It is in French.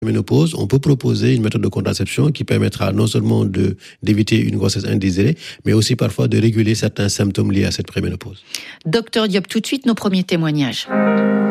Ménopause, on peut proposer une méthode de contraception qui permettra non seulement d'éviter une grossesse indésirée, mais aussi parfois de réguler certains symptômes liés à cette préménopause. Docteur Diop, tout de suite nos premiers témoignages.